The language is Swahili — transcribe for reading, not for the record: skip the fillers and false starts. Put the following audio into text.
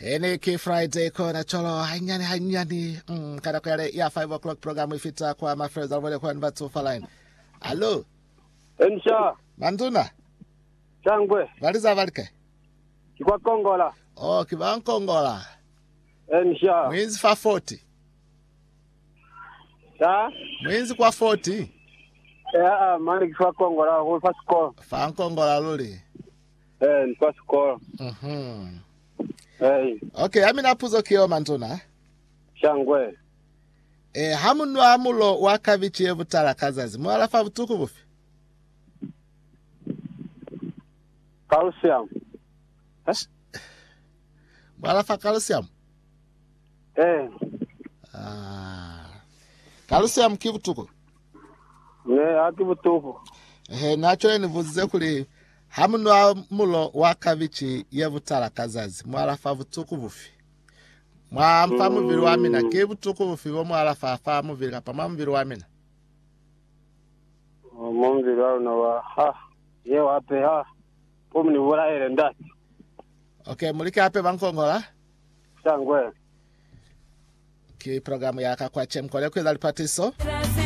Ene ki Friday kona cholo hanyani kada kwa yale ya 5 o'clock programu ifita kwa mafreza wale kwa nbatu falain. Allo Ensha Manduna Changwe Valiza valike Kikwa Kongola kiba Kongola Ensha Mwezi fa 40 Ta Mwezi kwa 40 mani kikwa Kongola Kwa first call Fa Kongola luli first call Okay, amina puzo kio Manduna Changwe Hamunu amulo wakavichi evutala kazazi Mwala fa vutuku bufi Calcium Mwala fa calcium Calcium kivutuku akivutuku nacho nivuze kuli hamunu amulo wakavichi yevutala kazazi Mwala fa vutuku bufi Mwamfa muviri wamina kivutuku bufi Mwala fa muviri kapama muviri wamina Muviri wa ye wape Pomni wala ere ndati Okay, mulike hape Bankongola Changwe ki programu yaka kwa chemkole kweza lipatiso